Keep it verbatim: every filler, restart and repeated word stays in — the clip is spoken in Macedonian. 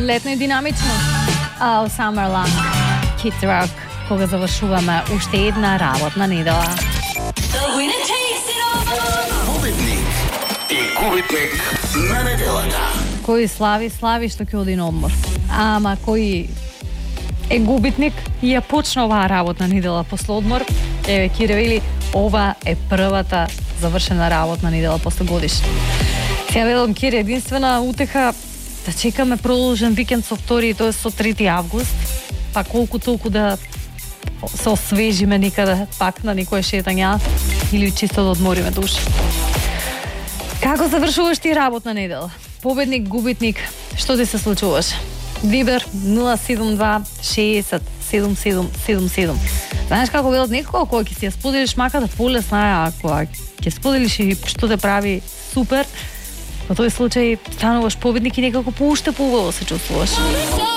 летно и динамично. All Summer Long, Kid Rock, кога завршуваме уште една работна недела. Победник и губитник на неделата. Кој слави, слави што ќе оди на одмор. Ама кој е губитник и ја почна оваа работна недела после одмор, еве Кире вели, ова е првата завршена работна недела после годиш. Сега велам, Кире, единствена утеха да чекаме продолжен викенд со втори, тоа е со трети август, па колку толку да се освежиме некаде пак на некое шетање или чисто да одмориме душа. Како завршуваш ти работна недела? Победник, губитник, што ти се случуваш? Вибер нула седум два шеесет седум седум седум седум. Знаеш како велат некој кога ќе си ја споделиш маката полесна, ако ќе споделиш и што те прави супер, во тој случај стануваш победник и некако поуште поубаво се чувствуваш.